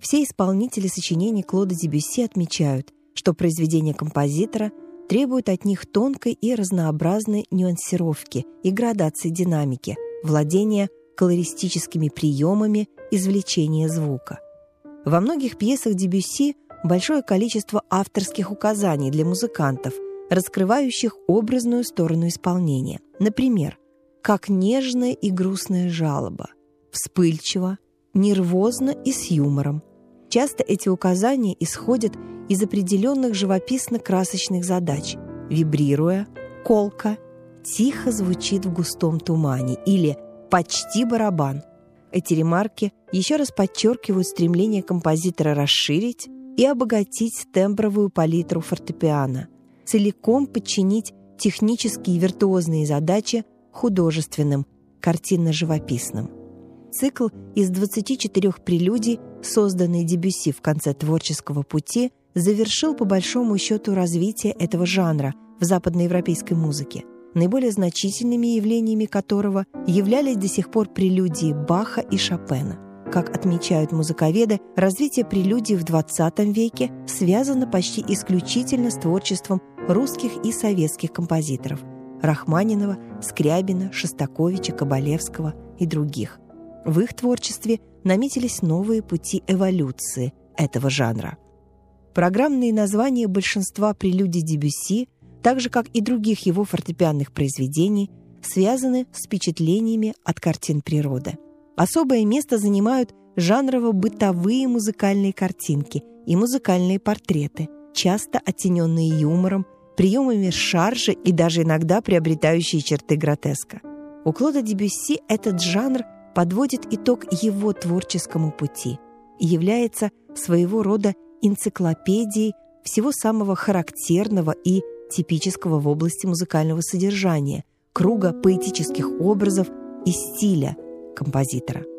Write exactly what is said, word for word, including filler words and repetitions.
Все исполнители сочинений Клода Дебюсси отмечают, что произведения композитора требуют от них тонкой и разнообразной нюансировки и градации динамики, владения колористическими приемами извлечения звука. Во многих пьесах Дебюсси большое количество авторских указаний для музыкантов, раскрывающих образную сторону исполнения. Например, «как нежная и грустная жалоба», «вспыльчиво», «нервозно» и «с юмором». Часто эти указания исходят из определенных живописно-красочных задач, вибрируя, колко, тихо звучит в густом тумане или почти барабан. Эти ремарки еще раз подчеркивают стремление композитора расширить и обогатить тембровую палитру фортепиано, целиком подчинить технические и виртуозные задачи художественным, картинно-живописным. Цикл из двадцати четырёх прелюдий, созданный Дебюсси в конце творческого пути, завершил по большому счету развитие этого жанра в западноевропейской музыке, наиболее значительными явлениями которого являлись до сих пор прелюдии Баха и Шопена. Как отмечают музыковеды, развитие прелюдий в двадцатом веке связано почти исключительно с творчеством русских и советских композиторов – Рахманинова, Скрябина, Шостаковича, Кабалевского и других. В их творчестве наметились новые пути эволюции этого жанра. Программные названия большинства прелюдий Дебюсси, так же, как и других его фортепианных произведений, связаны с впечатлениями от картин природы. Особое место занимают жанрово-бытовые музыкальные картинки и музыкальные портреты, часто оттененные юмором, приемами шаржа и даже иногда приобретающие черты гротеска. У Клода Дебюсси этот жанр подводит итог его творческому пути и является своего рода энциклопедией всего самого характерного и типического в области музыкального содержания, круга поэтических образов и стиля композитора.